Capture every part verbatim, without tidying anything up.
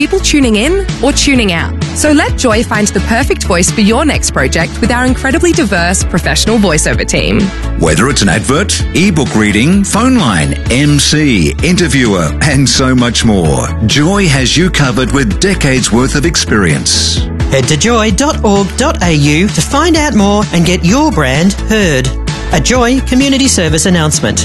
People tuning in or tuning out. So let Joy find the perfect voice for your next project with our incredibly diverse professional voiceover team. Whether it's an advert, ebook reading, phone line, M C, interviewer, and so much more, Joy has you covered with decades worth of experience. Head to joy dot org dot a u to find out more and get your brand heard. A Joy Community Service announcement.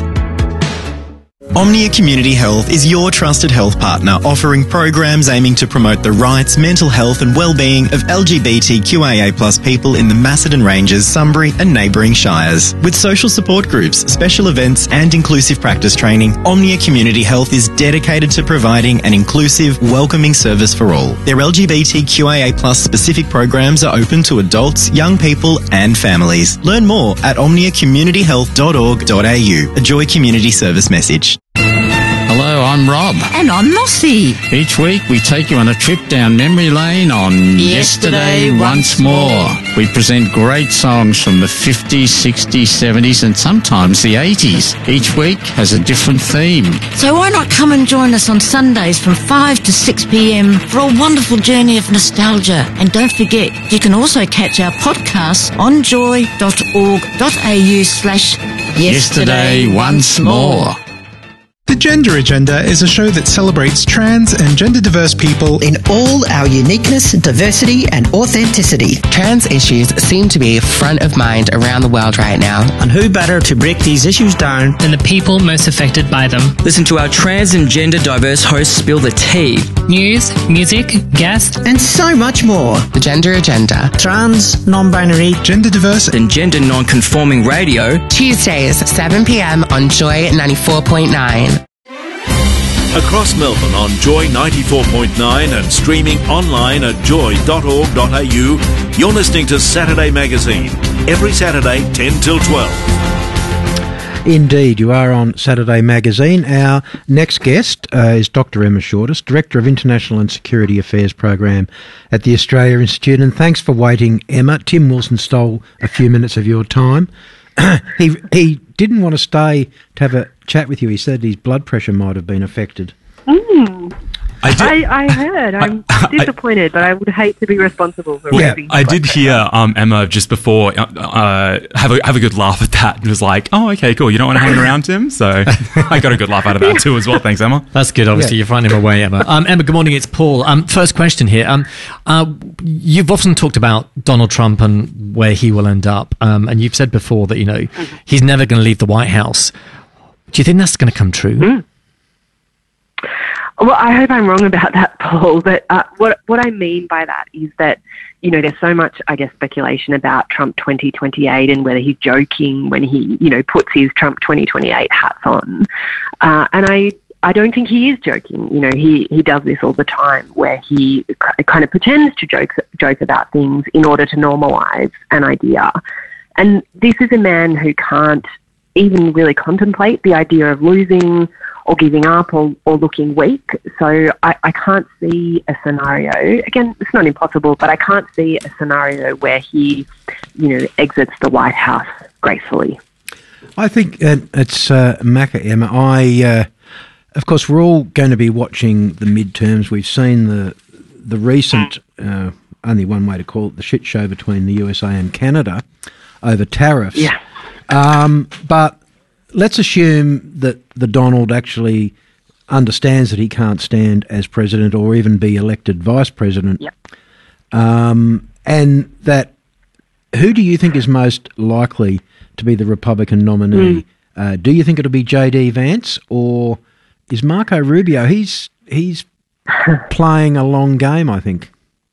Omnia Community Health is your trusted health partner, offering programs aiming to promote the rights, mental health and well-being of L G B T Q I A plus people in the Macedon Ranges, Sunbury and neighbouring shires. With social support groups, special events and inclusive practice training, Omnia Community Health is dedicated to providing an inclusive, welcoming service for all. Their L G B T Q I A plus specific programs are open to adults, young people and families. Learn more at omnia community health dot org dot a u. A Joy Community Service message. Hello, I'm Rob. And I'm Mossy. Each week we take you on a trip down memory lane on Yesterday, Yesterday Once More. We present great songs from the fifties, sixties, seventies and sometimes the eighties. Each week has a different theme. So why not come and join us on Sundays from five to six p.m. for a wonderful journey of nostalgia. And don't forget, you can also catch our podcasts on joy dot org dot a u slash Yesterday Once More. The Gender Agenda is a show that celebrates trans and gender-diverse people in all our uniqueness, diversity and authenticity. Trans issues seem to be front of mind around the world right now. And who better to break these issues down than the people most affected by them? Listen to our trans and gender-diverse hosts spill the tea. News, music, guests, and so much more. The Gender Agenda. Trans, non-binary, gender-diverse and gender non-conforming radio. Tuesdays, seven p.m. on Joy ninety-four point nine. Across Melbourne on Joy ninety-four point nine and streaming online at joy dot org dot a u, you're listening to Saturday Magazine, every Saturday ten till twelve. Indeed, you are on Saturday Magazine. Our next guest uh, is Doctor Emma Shortis, Director of International and Security Affairs Program at the Australia Institute. And thanks for waiting, Emma. Tim Wilson stole a few minutes of your time. he he didn't want to stay to have a chat with you. He said his blood pressure might have been affected. Mm. I, did, I, I heard. I'm I, disappointed, I, but I would hate to be responsible for yeah, raising. I did pressure. hear um, Emma just before uh, uh, have a have a good laugh at that and was like, "Oh, okay, cool. You don't want to hang around, Tim." So I got a good laugh out of that too as well. Thanks, Emma. That's good. Obviously, yeah. You're finding a way, Emma. Um, Emma, good morning. It's Paul. Um, first question here. Um, uh, you've often talked about Donald Trump and where he will end up, um, and you've said before that you know mm-hmm. he's never going to leave the White House. Do you think that's going to come true? Mm. Well, I hope I'm wrong about that, Paul, but uh, what what I mean by that is that, you know, there's so much, I guess, speculation about Trump twenty twenty-eight and whether he's joking when he, you know, puts his Trump twenty twenty-eight hats on. Uh, and I I don't think he is joking. You know, he, he does this all the time where he kind of pretends to joke, joke about things in order to normalise an idea. And this is a man who can't even really contemplate the idea of losing or giving up or, or looking weak. So I, I can't see a scenario, again, it's not impossible, but I can't see a scenario where he, you know, exits the White House gracefully. I think uh, it's uh, Macca, Emma. I, uh, of course, we're all going to be watching the midterms. We've seen the the recent, uh, only one way to call it, the shit show between the U S A and Canada over tariffs. Yeah. Um, but let's assume that the Donald actually understands that he can't stand as president or even be elected vice president. Yep. Um, and that, who do you think is most likely to be the Republican nominee? Mm. Uh, do you think it'll be J D Vance or is Marco Rubio? He's he's playing a long game, I think.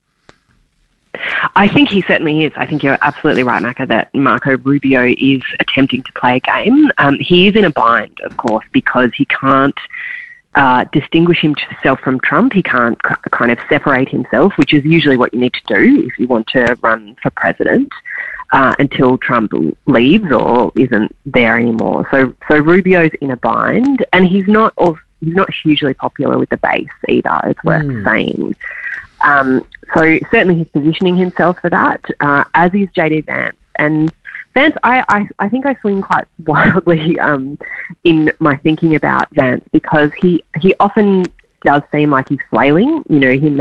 I think he certainly is. I think you're absolutely right, Macca, that Marco Rubio is attempting to play a game. Um, he is in a bind, of course, because he can't uh, distinguish himself from Trump. He can't c- kind of separate himself, which is usually what you need to do if you want to run for president, uh, until Trump leaves or isn't there anymore. So, so Rubio's in a bind, and he's not of, he's not hugely popular with the base either. It's worth mm. saying. Um, so certainly he's positioning himself for that, uh, as is J D Vance. And Vance, I, I, I think I swing quite wildly um, in my thinking about Vance because he, he often does seem like he's flailing. You know, he